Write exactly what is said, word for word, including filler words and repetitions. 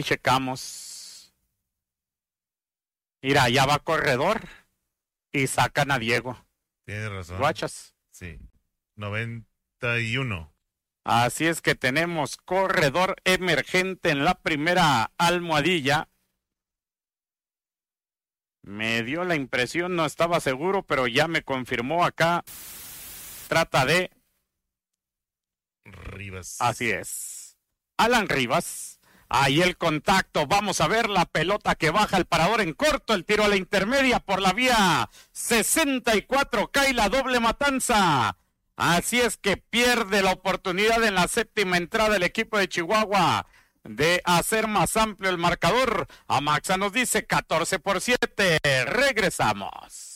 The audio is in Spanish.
checamos. Mira, ya va corredor y sacan a Diego. Tienes razón. ¿Guachas? Sí. noventa y uno. Así es que tenemos corredor emergente en la primera almohadilla. Me dio la impresión, no estaba seguro, pero ya me confirmó acá. Trata de... Rivas. Así es. Alan Rivas. Ahí el contacto. Vamos a ver la pelota que baja el parador en corto. El tiro a la intermedia por la vía sesenta y cuatro. Cae la doble matanza. Así es que pierde la oportunidad en la séptima entrada el equipo de Chihuahua de hacer más amplio el marcador. Amaxa nos dice catorce por siete. Regresamos.